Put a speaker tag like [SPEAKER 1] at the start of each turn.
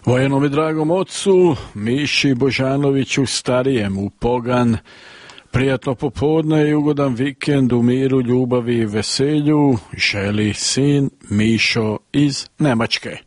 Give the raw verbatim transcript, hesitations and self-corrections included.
[SPEAKER 1] Vojenom i dragom ocu, Miši Božanoviću starijem u pogan, prijatno popodne i ugodan vikend u miru, ljubavi i veselju želi sin Mišo iz Nemačke.